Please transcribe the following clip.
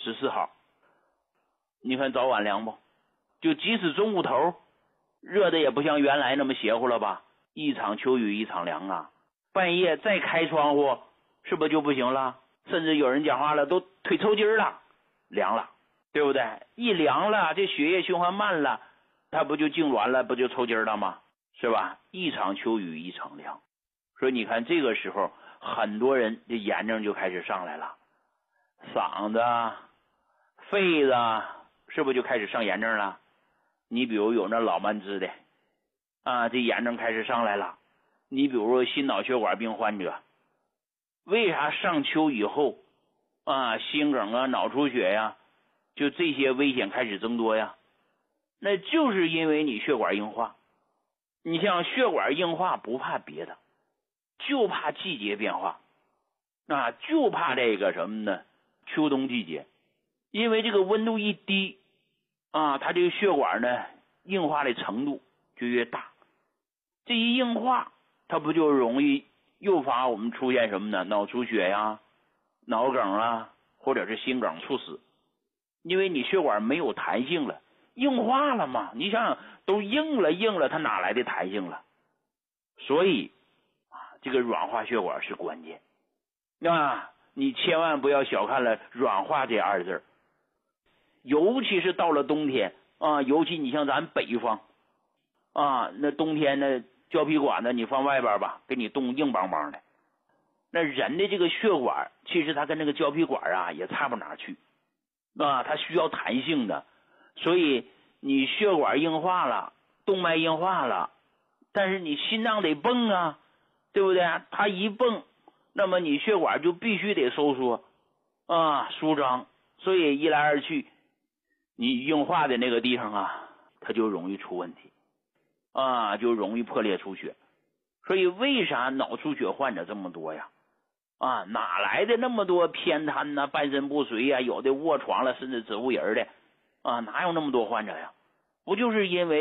14号，你看早晚凉不？就即使中午头热的也不像原来那么邪乎了吧？一场秋雨一场凉啊！半夜再开窗户，是不是就不行了？甚至有人讲话了，都腿抽筋了，凉了，对不对？一凉了，这血液循环慢了，它不就痉挛了，不就抽筋了吗？是吧？一场秋雨一场凉。所以你看这个时候很多人这炎症就开始上来了，嗓子、肺子是不是就开始上炎症了？你比如有那老慢支的啊，这炎症开始上来了。你比如说心脑血管病患者，为啥上秋以后啊，心梗啊、脑出血呀，就这些危险开始增多呀？那就是因为你血管硬化。你像血管硬化不怕别的，就怕季节变化啊，就怕这个什么呢？秋冬季节，因为这个温度一低啊，它这个血管呢硬化的程度就越大。这一硬化，它不就容易诱发我们出现什么呢？脑出血呀、脑梗啊，或者是心梗猝死。因为你血管没有弹性了，硬化了嘛。你想想，都硬了，它哪来的弹性了？所以这个软化血管是关键啊！你千万不要小看了软化这2字，尤其是到了冬天啊，尤其你像咱北方啊，那冬天呢，胶皮管子你放外边吧，给你冻硬邦邦的。那人的这个血管，其实它跟那个胶皮管啊也差不哪去啊，它需要弹性的。所以你血管硬化了，动脉硬化了，但是你心脏得蹦啊，对不对？它一蹦，那么你血管就必须得收缩啊，舒张。所以一来二去，你硬化的那个地方啊，它就容易出问题啊，就容易破裂出血。所以为啥脑出血患者这么多呀？啊，哪来的那么多偏瘫呐、半身不遂呀，有的卧床了，甚至植物人的啊，哪有那么多患者呀？不就是因为